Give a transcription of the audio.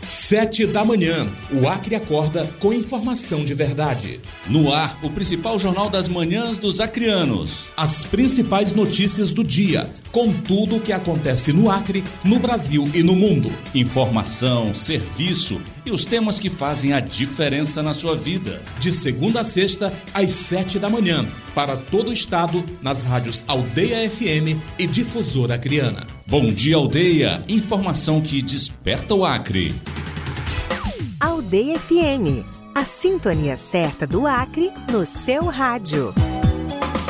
7h, o Acre acorda com informação de verdade. No ar, o principal jornal das manhãs dos acreanos. As principais notícias do dia, com tudo o que acontece no Acre, no Brasil e no mundo. Informação, serviço e os temas que fazem a diferença na sua vida. De segunda a sexta, às 7h, para todo o estado, nas rádios Aldeia FM e Difusora Acreana. Bom dia, Aldeia. Informação que desperta o Acre. Aldeia FM, a sintonia certa do Acre no seu rádio.